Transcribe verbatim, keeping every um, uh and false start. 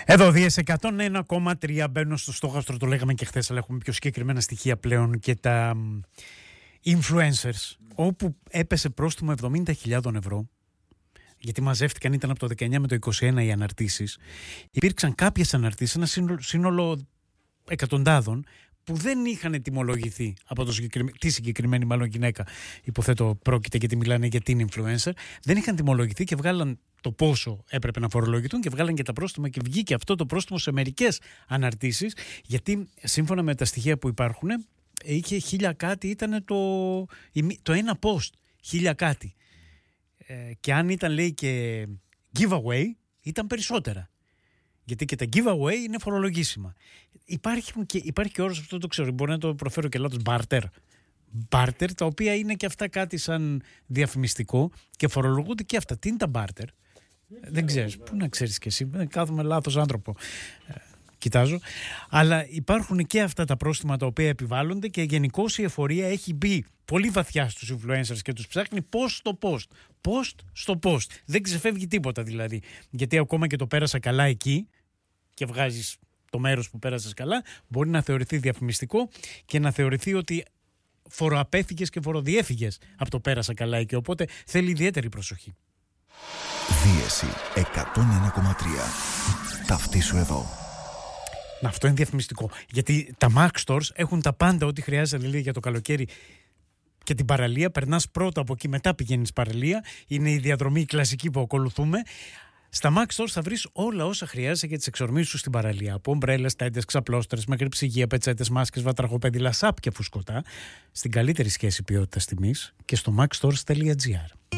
Εδώ Δίες εκατόν ένα κόμμα τρία μπαίνουν στο στόχαστρο, το λέγαμε και χθες, αλλά έχουμε πιο συγκεκριμένα στοιχεία πλέον και τα influencers, όπου έπεσε πρόστιμο εβδομήντα χιλιάδες ευρώ, γιατί μαζεύτηκαν, ήταν από το δεκαεννιά με το είκοσι ένα οι αναρτήσεις. Υπήρξαν κάποιες αναρτήσεις, ένα σύνολο, σύνολο εκατοντάδων, που δεν είχαν τιμολογηθεί από το συγκεκριμένο, τη συγκεκριμένη μάλλον γυναίκα, υποθέτω πρόκειται γιατί μιλάνε για την influencer, δεν είχαν τιμολογηθεί και βγάλαν το πόσο έπρεπε να φορολογηθούν και βγάλαν και τα πρόστιμα και βγήκε αυτό το πρόστιμο σε μερικές αναρτήσεις, γιατί σύμφωνα με τα στοιχεία που υπάρχουν είχε χίλια κάτι, ήταν το, το ένα post, χίλια κάτι. Ε, και αν ήταν λέει και giveaway ήταν περισσότερα. Γιατί και τα giveaway είναι φορολογήσιμα. Υπάρχει και, υπάρχει και όρος, αυτό το ξέρω, μπορεί να το προφέρω και λάθος, barter. Barter, τα οποία είναι και αυτά κάτι σαν διαφημιστικό και φορολογούνται και αυτά. Τι είναι τα barter? Δεν, δεν ξέρεις. Πού να ξέρεις και εσύ, κάθομαι λάθος άνθρωπο. Ε, κοιτάζω. Αλλά υπάρχουν και αυτά τα πρόστιμα τα οποία επιβάλλονται και γενικώς η εφορία έχει μπει πολύ βαθιά στους influencers και τους ψάχνει post στο post. Post στο post. Δεν ξεφεύγει τίποτα δηλαδή. Γιατί ακόμα και το πέρασα καλά εκεί και βγάζεις το μέρος που πέρασες καλά, μπορεί να θεωρηθεί διαφημιστικό και να θεωρηθεί ότι φοροαπέφυγες και φοροδιέφυγες από το πέρασα καλά εκεί. Οπότε θέλει ιδιαίτερη προσοχή. Δίεση εκατόν ένα κόμμα τρία. Ταυτίσου εδώ. Να, αυτό είναι διαφημιστικό. Γιατί τα Mac Stores έχουν τα πάντα ό,τι χρειάζεται λέει, για το καλοκαίρι και την παραλία. Περνάς πρώτα από εκεί, μετά πηγαίνεις παραλία. Είναι η διαδρομή η κλασική που ακολουθούμε. Στα Mac Stores θα βρεις όλα όσα χρειάζεσαι για τις εξορμήσεις σου στην παραλία. Από ομπρέλες, τέντες, ξαπλώστερες, μέχρι ψυγεία, πετσέτες, μάσκες, βατραχοπέδιλα, σαπ και φουσκωτά. Στην καλύτερη σχέση ποιότητας τιμής και στο mac stores τελεία gr.